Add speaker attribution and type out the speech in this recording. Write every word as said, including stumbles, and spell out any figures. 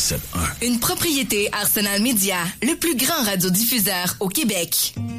Speaker 1: sept un.
Speaker 2: Une propriété Arsenal Média, le plus grand radiodiffuseur au Québec.